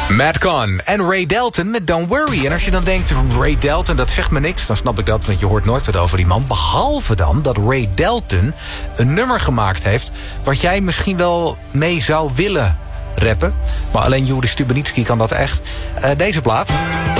Matt Kahn en Ray Dalton met Don't Worry. En als je dan denkt, Ray Dalton, dat zegt me niks, dan snap ik dat, want je hoort nooit wat over die man. Behalve dan dat Ray Dalton een nummer gemaakt heeft wat jij misschien wel mee zou willen rappen. Maar alleen Juri Stubenitski kan dat echt. Deze plaat.